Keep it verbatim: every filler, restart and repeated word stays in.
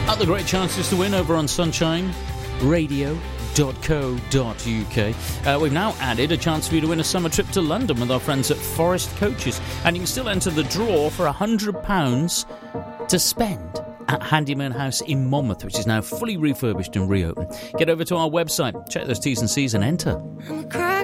Other great chances to win over on sunshine radio dot co dot uk. Uh, we've now added a chance for you to win a summer trip to London with our friends at Forest Coaches, and you can still enter the draw for one hundred pounds to spend at Handyman House in Monmouth, which is now fully refurbished and reopened. Get over to our website, check those T's and C's and enter. I'm a crack